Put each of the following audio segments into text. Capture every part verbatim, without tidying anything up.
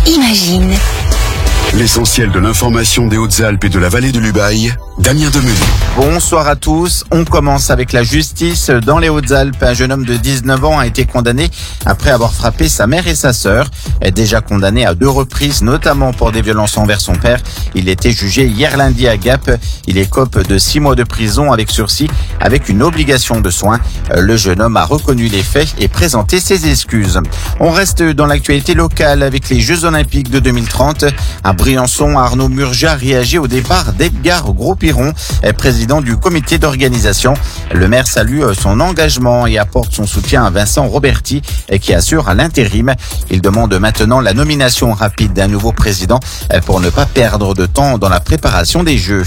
Imagine. L'essentiel de l'information des Hautes-Alpes et de la vallée de l'Ubaye, Damien Demenu. Bonsoir à tous. On commence avec la justice. Dans les Hautes-Alpes, un jeune homme de dix-neuf ans a été condamné après avoir frappé sa mère et sa sœur. Déjà condamné à deux reprises, notamment pour des violences envers son père. Il était jugé hier lundi à Gap. Il écope de six mois de prison avec sursis, avec une obligation de soins. Le jeune homme a reconnu les faits et présenté ses excuses. On reste dans l'actualité locale avec les Jeux Olympiques de deux mille trente. À Briançon, Arnaud Murgia réagit au départ d'Edgar Gros-Piron, président du comité d'organisation. Le maire salue son engagement et apporte son soutien à Vincent Roberti, qui assure à l'intérim. Il demande maintenant la nomination rapide d'un nouveau président pour ne pas perdre de temps dans la préparation des Jeux.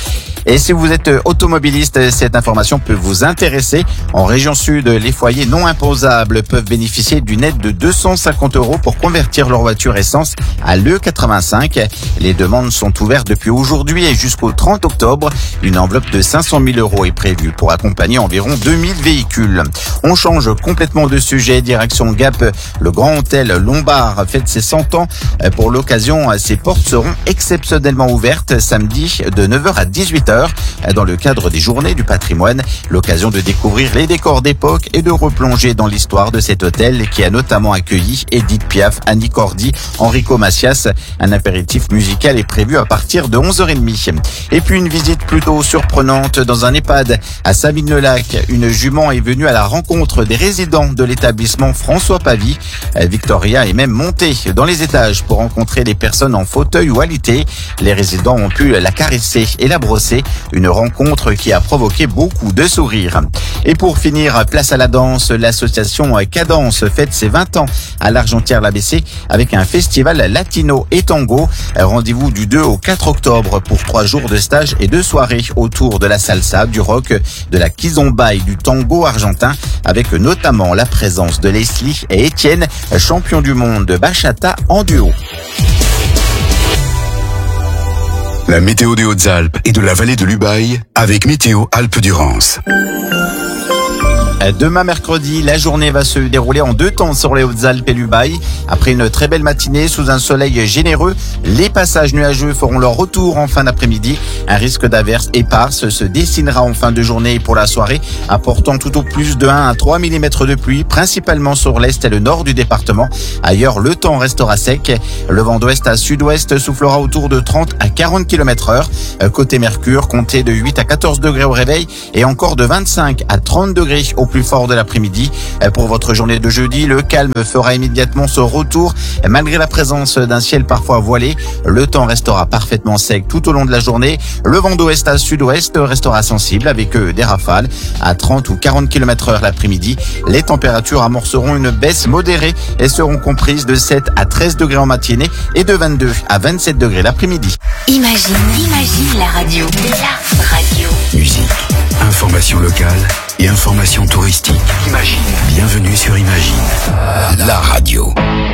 Et si vous êtes automobiliste, cette information peut vous intéresser. En région sud, les foyers non imposables peuvent bénéficier d'une aide de deux cent cinquante euros pour convertir leur voiture essence à l'E quatre-vingt-cinq. Les demandes sont ouvertes depuis aujourd'hui et jusqu'au trente octobre. Une enveloppe de cinq cent mille euros est prévue pour accompagner environ deux mille véhicules. On change complètement de sujet. Direction Gap, le grand hôtel Lombard fête ses cent ans. Pour l'occasion, ses portes seront exceptionnellement ouvertes samedi de neuf heures à dix-huit heures. Dans le cadre des Journées du patrimoine, l'occasion de découvrir les décors d'époque et de replonger dans l'histoire de cet hôtel qui a notamment accueilli Edith Piaf, Annie Cordy, Enrico Macias. Un apéritif musical est prévu à partir de onze heures trente. Et puis une visite plutôt surprenante dans un EHPAD à Sabine-le-Lac. Une jument est venue à la rencontre des résidents de l'établissement François Pavie. Victoria est même montée dans les étages pour rencontrer les personnes en fauteuil ou alité. Les résidents ont pu la caresser et la brosser. Une rencontre qui a provoqué beaucoup de sourires. Et pour finir, place à la danse. L'association Cadence fête ses vingt ans à l'Argentière-l'A B C avec un festival latino et tango. Rendez-vous du deux au quatre octobre pour trois jours de stage et de soirées autour de la salsa, du rock, de la kizomba et du tango argentin, avec notamment la présence de Leslie et Étienne, champions du monde de bachata en duo. La météo des Hautes-Alpes et de la vallée de l'Ubaye avec Météo Alpes-Durance. Demain mercredi, la journée va se dérouler en deux temps sur les Hautes-Alpes et l'Ubaye. Après une très belle matinée sous un soleil généreux, les passages nuageux feront leur retour en fin d'après-midi. Un risque d'averse éparse se dessinera en fin de journée pour la soirée, apportant tout au plus de un à trois millimètres de pluie, principalement sur l'est et le nord du département. Ailleurs, le temps restera sec. Le vent d'ouest à sud-ouest soufflera autour de trente à quarante kilomètres heure. Côté Mercure, comptez de huit à quatorze degrés au réveil et encore de vingt-cinq à trente degrés au plus fort de l'après-midi. Pour votre journée de jeudi, le calme fera immédiatement son retour. Malgré la présence d'un ciel parfois voilé, le temps restera parfaitement sec tout au long de la journée. Le vent d'ouest à sud-ouest restera sensible avec des rafales à trente ou quarante kilomètres heure l'après-midi. Les températures amorceront une baisse modérée et seront comprises de sept à treize degrés en matinée et de vingt-deux à vingt-sept degrés l'après-midi. Imagine, imagine la radio. La radio. Musique, information locale et information touristique. Imagine. Bienvenue sur Imagine, la radio.